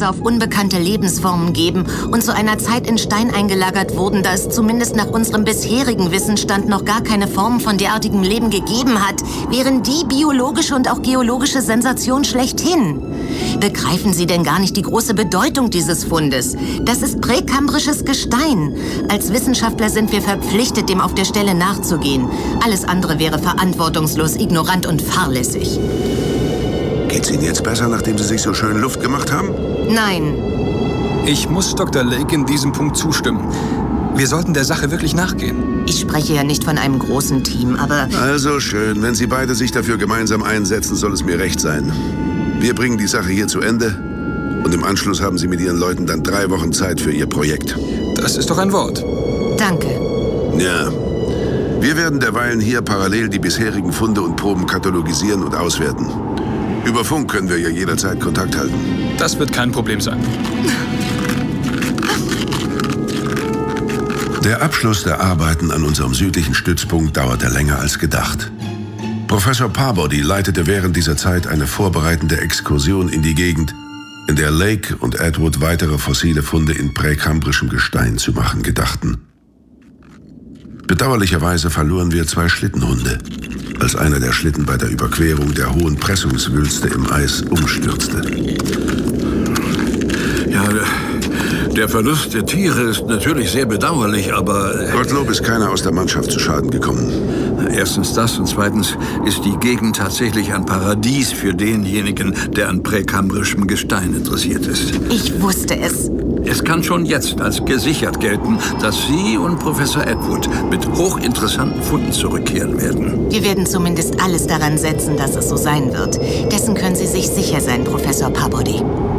Hinweise auf unbekannte Lebensformen geben und zu einer Zeit in Stein eingelagert wurden, da es zumindest nach unserem bisherigen Wissensstand noch gar keine Formen von derartigem Leben gegeben hat, wären die biologische und auch geologische Sensation schlechthin. Begreifen Sie denn gar nicht die große Bedeutung dieses Fundes? Das ist präkambrisches Gestein. Als Wissenschaftler sind wir verpflichtet, dem auf der Stelle nachzugehen. Alles andere wäre verantwortungslos, ignorant und fahrlässig. Geht's Ihnen jetzt besser, nachdem Sie sich so schön Luft gemacht haben? Nein. Ich muss Dr. Lake in diesem Punkt zustimmen. Wir sollten der Sache wirklich nachgehen. Ich spreche ja nicht von einem großen Team, aber... Also schön. Wenn Sie beide sich dafür gemeinsam einsetzen, soll es mir recht sein. Wir bringen die Sache hier zu Ende und im Anschluss haben Sie mit Ihren Leuten dann 3 Wochen Zeit für Ihr Projekt. Das ist doch ein Wort. Danke. Ja. Wir werden derweilen hier parallel die bisherigen Funde und Proben katalogisieren und auswerten. Über Funk können wir ja jederzeit Kontakt halten. Das wird kein Problem sein. Der Abschluss der Arbeiten an unserem südlichen Stützpunkt dauerte länger als gedacht. Professor Parbody leitete während dieser Zeit eine vorbereitende Exkursion in die Gegend, in der Lake und Edward weitere fossile Funde in präkambrischem Gestein zu machen gedachten. Bedauerlicherweise verloren wir 2 Schlittenhunde, als einer der Schlitten bei der Überquerung der hohen Pressungswülste im Eis umstürzte. Ja, der Verlust der Tiere ist natürlich sehr bedauerlich, aber... Gottlob ist keiner aus der Mannschaft zu Schaden gekommen. Erstens das und zweitens ist die Gegend tatsächlich ein Paradies für denjenigen, der an präkambrischem Gestein interessiert ist. Ich wusste es. Es kann schon jetzt als gesichert gelten, dass Sie und Professor Edward mit hochinteressanten Funden zurückkehren werden. Wir werden zumindest alles daran setzen, dass es so sein wird. Dessen können Sie sich sicher sein, Professor Parbody.